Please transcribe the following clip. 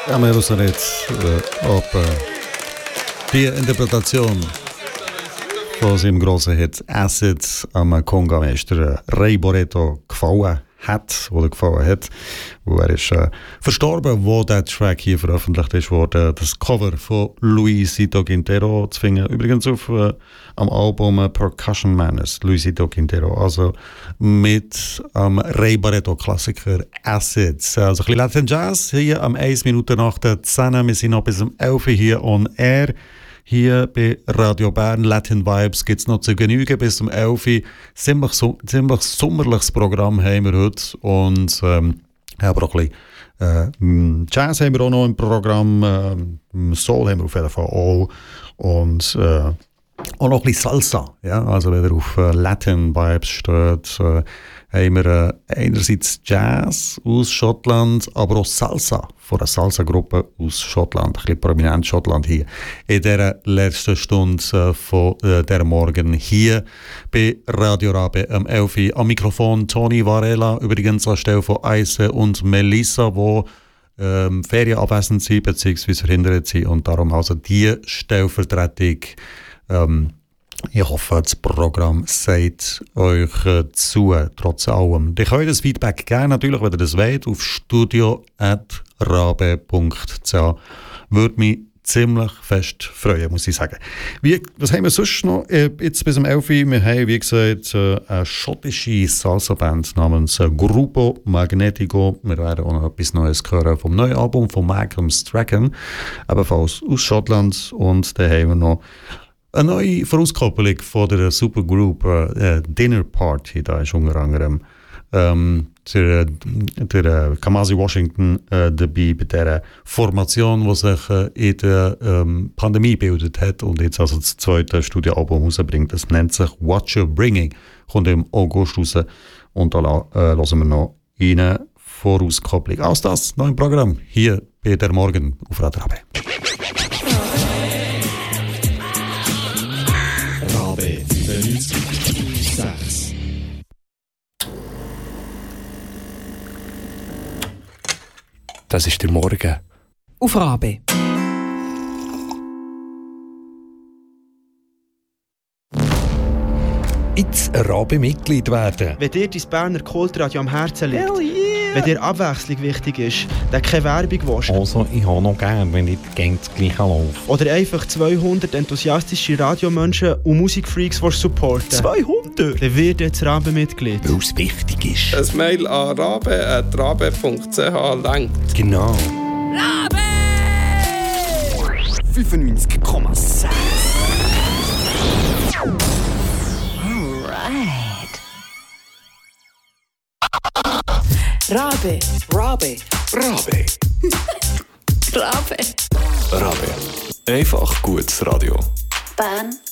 Ja, wir wissen nicht, ob die Interpretation von seinem grossen Hit «Acid» am Conga-Meister Ray Barretto gefallen hat, wo er ist verstorben, wo der Track hier veröffentlicht ist worden. Das Cover von Luisito Quintero zu finden, übrigens auf am Album Percussion Manners, Luisito Quintero, also mit Ray Barretto Klassiker «Acid». Also ein bisschen Latin Jazz hier am 1 Minute nach der 10. Wir sind noch bis um 11 Uhr hier on air. Hier bei Radio Bern Latin Vibes gibt es noch zu genügen bis um 11 Uhr. Ziemlich sommerliches Programm haben wir heute. Und aber auch ein bisschen Jazz haben wir auch noch im Programm. Soul haben wir auf jeden Fall auch. Und auch noch ein bisschen Salsa. Ja? Also wenn ihr auf Latin Vibes steht, haben wir einerseits Jazz aus Schottland, aber auch Salsa von einer Salsa-Gruppe aus Schottland. Ein bisschen prominent Schottland hier. In dieser letzten Stunde von der Morgen hier bei Radio Rabe am 11 Uhr. Am Mikrofon Toni Varela, übrigens anstelle von Eise und Melissa, die Ferien abwesend sind bzw. verhindert sind. Und darum also die Stellvertretung. Ich hoffe, das Programm sagt euch zu, trotz allem. Ihr könnt das Feedback gerne, natürlich, wenn ihr das wollt, auf studio@rabe.ch. Würde mich ziemlich fest freuen, muss ich sagen. Was haben wir sonst noch? Jetzt bis um 11 Uhr. Wir haben, wie gesagt, eine schottische Salsa-Band namens Grupo Magnetico. Wir werden auch noch etwas Neues hören vom neuen Album von Malcolm Strachan, ebenfalls aus Schottland. Und dann haben wir noch eine neue Vorauskoppelung von der Supergroup Dinner Party. Da ist unter anderem der Kamasi Washington dabei bei dieser Formation, die sich in der Pandemie gebildet hat und jetzt also das zweite Studioalbum rausbringt. Das nennt sich What You're Bringing, kommt im August raus und da hören wir noch eine Vorauskopplung. Alles das noch im Programm hier bei der Morgen auf Radio Rabe. Rabe 95.6. Das ist der Morgen. Auf Rabe. Jetzt Rabe-Mitglied werden. Wenn dir dein Berner Kultradio am Herzen liegt, wenn dir Abwechslung wichtig ist, dann keine Werbung willst. Also, ich habe noch gern, wenn nicht das Gleiche läuft. Oder einfach 200 enthusiastische Radiomenschen und Musikfreaks supporten. 200? Dann wird jetzt Rabe-Mitglied. Weil es wichtig ist. Ein Mail an rabe@rabe.ch langt. Genau. Rabe! 95,6. Rabe. Rabe. Rabe. Rabe. Einfach gutes Radio. Bern